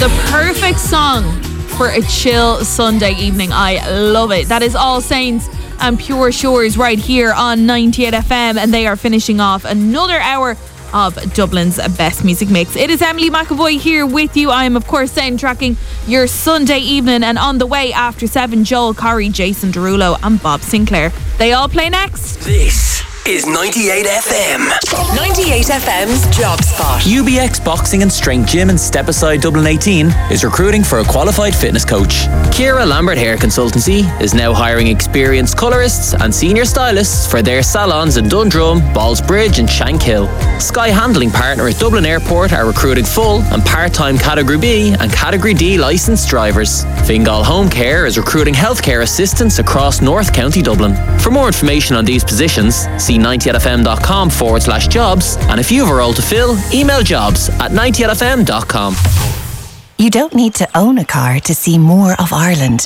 The perfect song for a chill Sunday evening. I love it. That is All Saints and Pure Shores right here on 98 FM, and they are finishing off another hour of Dublin's best music mix. It is Emily McAvoy here with you. I am, of course, soundtracking your Sunday evening, and on the way after 7, Joel Corry, Jason Derulo and Bob Sinclair. They all play next. This is 98 FM. 98 FM's Job Spot. UBX Boxing and Strength Gym in Stepaside, Dublin 18 is recruiting for a qualified fitness coach. Kira Lambert Hair Consultancy is now hiring experienced colourists and senior stylists for their salons in Dundrum, Ballsbridge and Shankill. Sky Handling Partner at Dublin Airport are recruiting full and part-time Category B and Category D licensed drivers. Fingal Home Care is recruiting healthcare assistants across North County Dublin. For more information on these positions, see 98fm.com/jobs, and if you have a role to fill, email jobs@98fm.com. You don't need to own a car to see more of Ireland.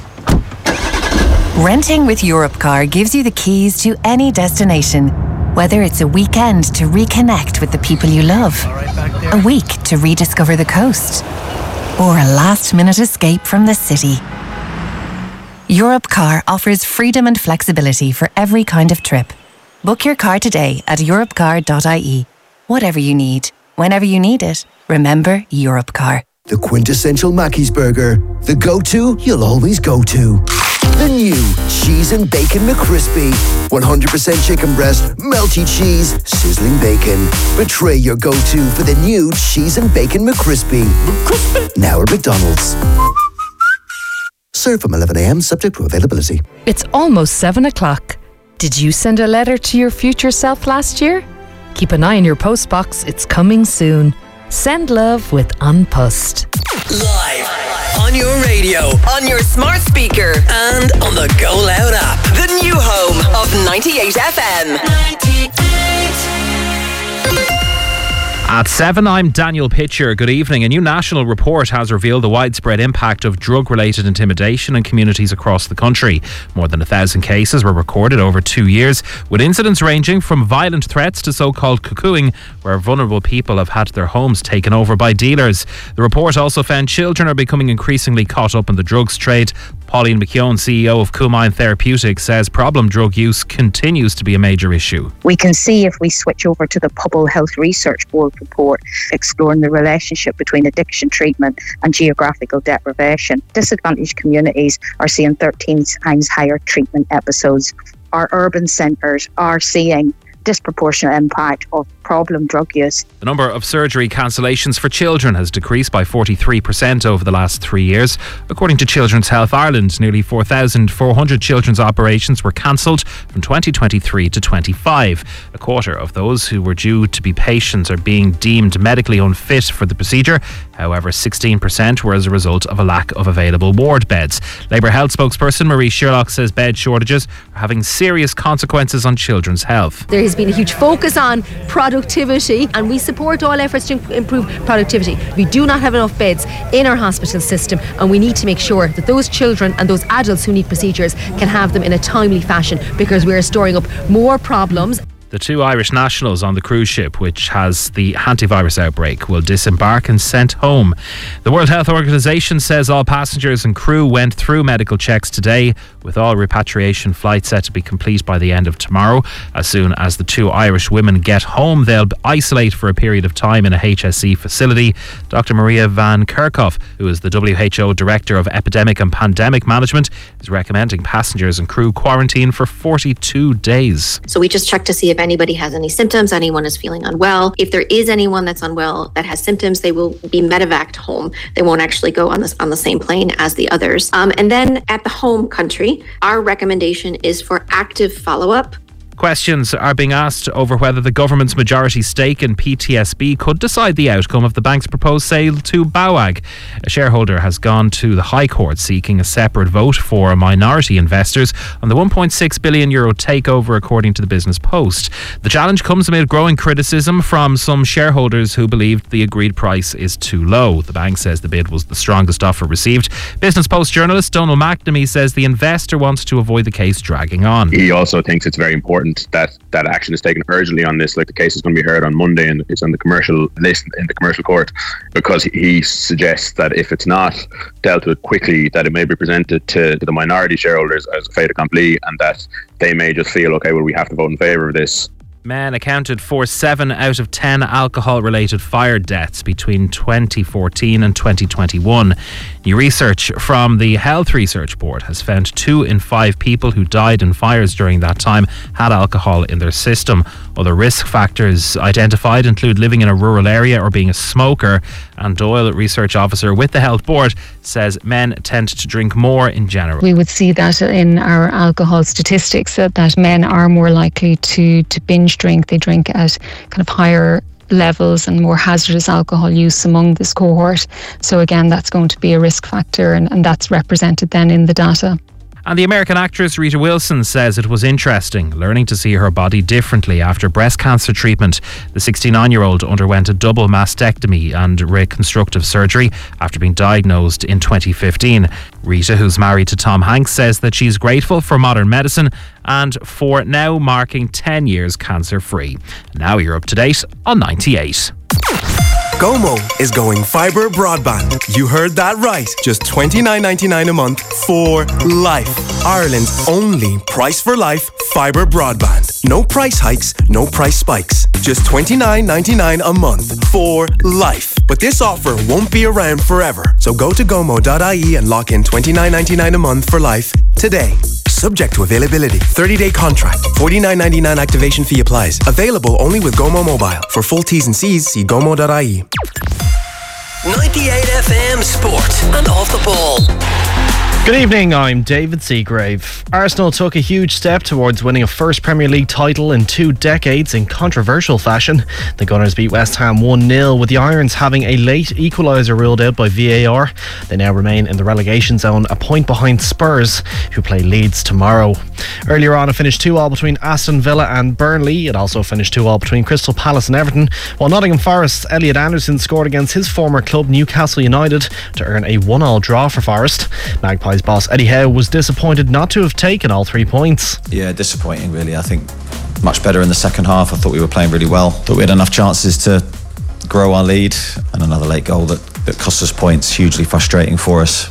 Renting with Europcar gives you the keys to any destination, whether it's a weekend to reconnect with the people you love, a week to rediscover the coast, or a last-minute escape from the city. Europcar offers freedom and flexibility for every kind of trip. Book your car today at europcar.ie. Whatever you need, whenever you need it, remember Europcar. The quintessential Mackey's burger. The go-to you'll always go to. The new Cheese and Bacon McCrispy. 100% chicken breast, melty cheese, sizzling bacon. Betray your go-to for the new Cheese and Bacon McCrispy. Now at McDonald's. Serve from 11 a.m. subject to availability. It's almost 7 o'clock. Did you send a letter to your future self last year? Keep an eye on your postbox. It's coming soon. Send love with Unpussed. Live on your radio, on your smart speaker, and on the Go Loud app. The new home of 98 FM. 98. At 7, I'm Daniel Pitcher. Good evening. A new national report has revealed the widespread impact of drug-related intimidation in communities across the country. More than 1,000 cases were recorded over 2 years, with incidents ranging from violent threats to so-called cuckooing, where vulnerable people have had their homes taken over by dealers. The report also found children are becoming increasingly caught up in the drugs trade. Pauline McKeown, CEO of Kumine Therapeutics, says problem drug use continues to be a major issue. We can see if we switch over to the Public Health Research Board report exploring the relationship between addiction treatment and geographical deprivation. Disadvantaged communities are seeing 13 times higher treatment episodes. Our urban centres are seeing disproportionate impact of problem drug use. The number of surgery cancellations for children has decreased by 43% over the last 3 years. According to Children's Health Ireland, nearly 4,400 children's operations were cancelled from 2023 to 25. A quarter of those who were due to be patients are being deemed medically unfit for the procedure. However, 16% were as a result of a lack of available ward beds. Labour Health spokesperson Marie Sherlock says bed shortages are having serious consequences on children's health. There has been a huge focus on productivity, and we support all efforts to improve productivity. We do not have enough beds in our hospital system, and we need to make sure that those children and those adults who need procedures can have them in a timely fashion, because we are storing up more problems. The 2 Irish nationals on the cruise ship, which has the hantavirus outbreak, will disembark and sent home. The World Health Organization says all passengers and crew went through medical checks today, with all repatriation flights set to be complete by the end of tomorrow. As soon as the 2 Irish women get home, they'll isolate for a period of time in a HSE facility. Dr. Maria Van Kerkhoff, who is the WHO Director of Epidemic and Pandemic Management, is recommending passengers and crew quarantine for 42 days. So we just check to see if anybody has any symptoms, anyone is feeling unwell. If there is anyone that's unwell that has symptoms, they will be medevaced home. They won't actually go on the same plane as the others. And then at the home country, our recommendation is for active follow-up. Questions are being asked over whether the government's majority stake in PTSB could decide the outcome of the bank's proposed sale to BAWAG. A shareholder has gone to the High Court seeking a separate vote for minority investors on the €1.6 billion takeover, according to the Business Post. The challenge comes amid growing criticism from some shareholders who believed the agreed price is too low. The bank says the bid was the strongest offer received. Business Post journalist Donald McNamee says the investor wants to avoid the case dragging on. He also thinks it's very important important that action is taken urgently on this. Like, the case is going to be heard on Monday, and it's on the commercial list in the commercial court, because he suggests that if it's not dealt with quickly, that it may be presented to the minority shareholders as a fait accompli, and that they may just feel, okay, well, we have to vote in favour of this. Men accounted for 7 out of 10 alcohol-related fire deaths between 2014 and 2021. New research from the Health Research Board has found 2 in 5 people who died in fires during that time had alcohol in their system. Other risk factors identified include living in a rural area or being a smoker. And Doyle, research officer with the Health Board, says men tend to drink more in general. We would see that in our alcohol statistics, that men are more likely to binge drink. They drink at kind of higher levels and more hazardous alcohol use among this cohort. So again, that's going to be a risk factor, and that's represented then in the data. And the American actress Rita Wilson says it was interesting learning to see her body differently after breast cancer treatment. The 69-year-old underwent a double mastectomy and reconstructive surgery after being diagnosed in 2015. Rita, who's married to Tom Hanks, says that she's grateful for modern medicine and for now marking 10 years cancer-free. Now you're up to date on 98. Gomo is going fibre broadband. You heard that right. Just $29.99 a month for life. Ireland's only price for life fibre broadband. No price hikes, no price spikes. Just $29.99 a month for life. But this offer won't be around forever. So go to gomo.ie and lock in $29.99 a month for life today. Subject to availability. 30-day contract. $49.99 activation fee applies. Available only with Gomo Mobile. For full T's and C's, see gomo.ie. 98 FM Sport and Off the Ball. Good evening, I'm David Seagrave. Arsenal took a huge step towards winning a first Premier League title in 2 decades in controversial fashion. The Gunners beat West Ham 1-0, with the Irons having a late equaliser ruled out by VAR. They now remain in the relegation zone, a point behind Spurs, who play Leeds tomorrow. Earlier on, it finished 2-2 between Aston Villa and Burnley. It also finished 2-2 between Crystal Palace and Everton, while Nottingham Forest's Elliot Anderson scored against his former club Newcastle United to earn a 1-1 draw for Forest. Magpies boss Eddie Howe was disappointed not to have taken all 3 points. Yeah, disappointing really. I think much better in the second half. I thought we were playing really well. Thought we had enough chances to grow our lead, and another late goal that cost us points. Hugely frustrating for us.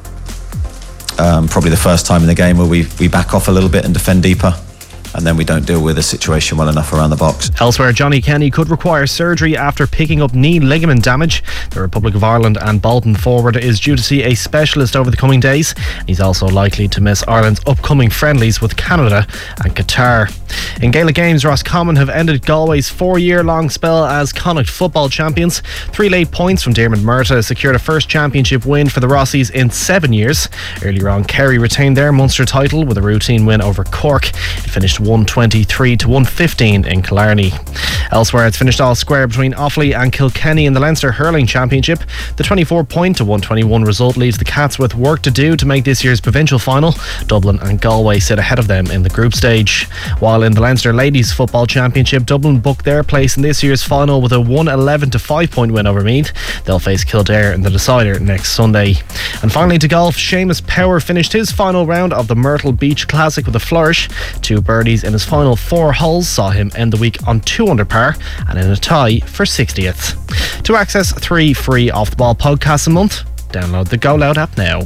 Probably the first time in the game where we back off a little bit and defend deeper, and then we don't deal with the situation well enough around the box. Elsewhere, Johnny Kenny could require surgery after picking up knee ligament damage. The Republic of Ireland and Bolton forward is due to see a specialist over the coming days. He's also likely to miss Ireland's upcoming friendlies with Canada and Qatar. In Gaelic games, Roscommon have ended Galway's 4-year-long spell as Connacht football champions. 3 late points from Diarmuid Murtagh secured a first championship win for the Rossies in 7 years. Earlier on, Kerry retained their Munster title with a routine win over Cork. It finished 123 to 115 in Killarney. Elsewhere, it's finished all square between Offaly and Kilkenny in the Leinster Hurling Championship. The 24-point to 121 result leaves the Cats with work to do to make this year's provincial final. Dublin and Galway sit ahead of them in the group stage. While in the Leinster Ladies Football Championship, Dublin booked their place in this year's final with a 111 to 5-point win over Meath. They'll face Kildare in the decider next Sunday. And finally to golf, Seamus Power finished his final round of the Myrtle Beach Classic with a flourish. 2 birdies in his final 4 holes saw him end the week on 2 under par and in a tie for 60th. To access 3 free Off the Ball podcasts a month, download the Go Loud app now.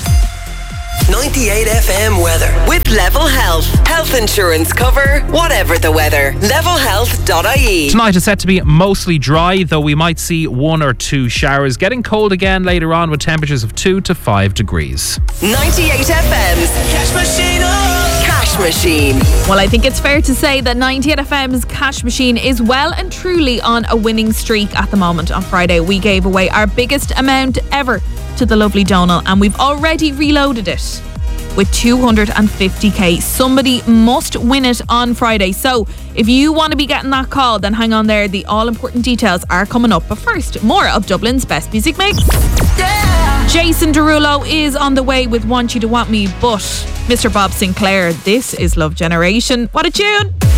98 FM weather with Level Health. Health insurance cover, whatever the weather. Levelhealth.ie. Tonight is set to be mostly dry, though we might see 1 or 2 showers. Getting cold again later on with temperatures of 2 to 5 degrees. 98 FM's Cash Machine. Cash Machine. Well, I think it's fair to say that 98 FM's Cash Machine is well and truly on a winning streak at the moment. On Friday, we gave away our biggest amount ever to the lovely Donal, and we've already reloaded it with 250k. Somebody must win it on Friday. So if you want to be getting that call, then hang on there. The all-important details are coming up. But first, more of Dublin's best music mix. Yeah. Jason Derulo is on the way with Want You to Want Me, but Mr. Bob Sinclair, this is Love Generation. What a tune!